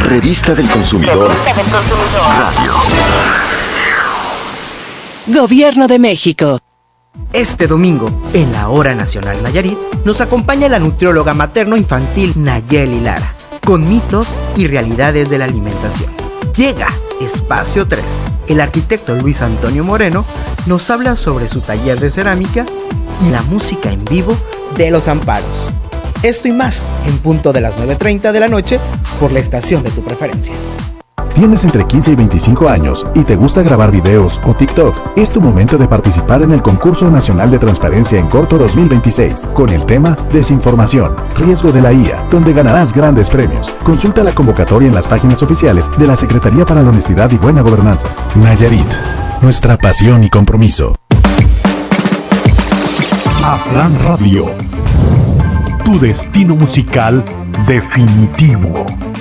Revista del Consumidor. Radio. Gobierno de México. Este domingo, en la Hora Nacional Nayarit, nos acompaña la nutrióloga materno-infantil Nayeli Lara, con mitos y realidades de la alimentación. Llega Espacio 3. El arquitecto Luis Antonio Moreno nos habla sobre su taller de cerámica y la música en vivo de Los Amparos. Esto y más en punto de las 9:30 de la noche por la estación de tu preferencia. ¿Tienes entre 15 y 25 años y te gusta grabar videos o TikTok? Es tu momento de participar en el Concurso Nacional de Transparencia en Corto 2026, con el tema Desinformación, riesgo de la IA, donde ganarás grandes premios. Consulta la convocatoria en las páginas oficiales de la Secretaría para la Honestidad y Buena Gobernanza. Nayarit, nuestra pasión y compromiso. Aslan Radio, tu destino musical definitivo.